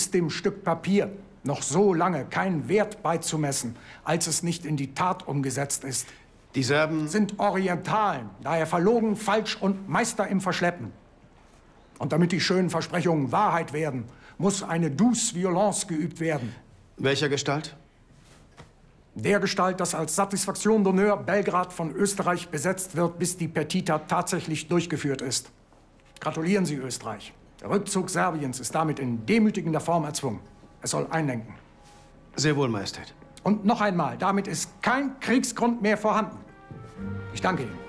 ist dem Stück Papier noch so lange kein Wert beizumessen, als es nicht in die Tat umgesetzt ist. Die Serben sind Orientalen, daher verlogen, falsch und Meister im Verschleppen. Und damit die schönen Versprechungen Wahrheit werden, muss eine douce Violence geübt werden. Welcher Gestalt? Dergestalt, dass als Satisfaktion d'honneur Belgrad von Österreich besetzt wird, bis die Petita tatsächlich durchgeführt ist. Gratulieren Sie, Österreich. Der Rückzug Serbiens ist damit in demütigender Form erzwungen. Es soll einlenken. Sehr wohl, Majestät. Und noch einmal, damit ist kein Kriegsgrund mehr vorhanden. Ich danke Ihnen.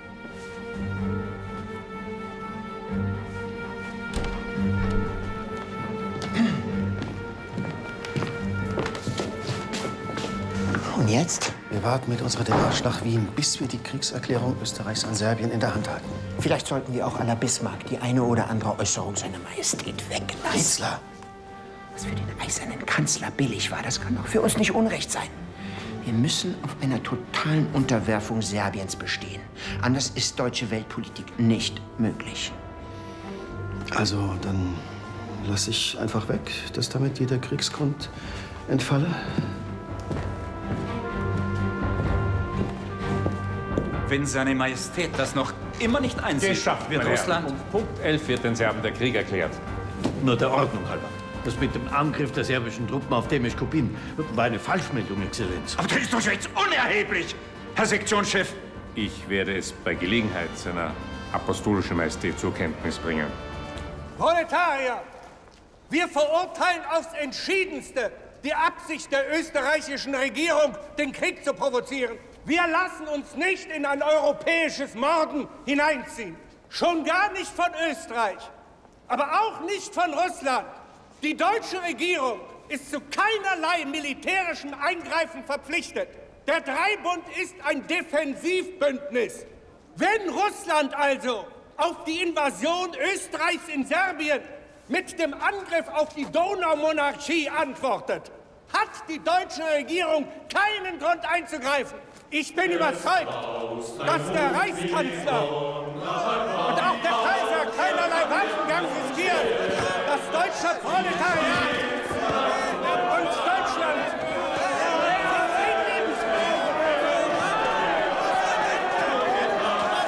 Und jetzt? Wir warten mit unserer Demarche nach Wien, bis wir die Kriegserklärung Österreichs an Serbien in der Hand halten. Vielleicht sollten wir auch à la Bismarck die eine oder andere Äußerung seiner Majestät weglassen. Kitzler! Was für den eisernen Kanzler billig war, das kann doch für uns nicht Unrecht sein. Wir müssen auf einer totalen Unterwerfung Serbiens bestehen. Anders ist deutsche Weltpolitik nicht möglich. Also, dann lasse ich einfach weg, dass damit jeder Kriegsgrund entfalle. Wenn seine Majestät das noch immer nicht einsieht, Geschafft, wird Russland... Um Punkt 11 wird den Serben der Krieg erklärt. Nur der Ordnung halber. Das mit dem Angriff der serbischen Truppen auf Temeskopin war eine Falschmeldung, Exzellenz. Aber das ist doch jetzt unerheblich, Herr Sektionschef. Ich werde es bei Gelegenheit seiner apostolischen Majestät zur Kenntnis bringen. Proletarier, wir verurteilen aufs Entschiedenste die Absicht der österreichischen Regierung, den Krieg zu provozieren. Wir lassen uns nicht in ein europäisches Morden hineinziehen. Schon gar nicht von Österreich, aber auch nicht von Russland. Die deutsche Regierung ist zu keinerlei militärischen Eingreifen verpflichtet. Der Dreibund ist ein Defensivbündnis. Wenn Russland also auf die Invasion Österreichs in Serbien mit dem Angriff auf die Donaumonarchie antwortet, hat die deutsche Regierung keinen Grund einzugreifen. Ich bin überzeugt, dass der Reichskanzler und auch der Kaiser keinerlei Waffengang riskieren. Das deutsche Proletariat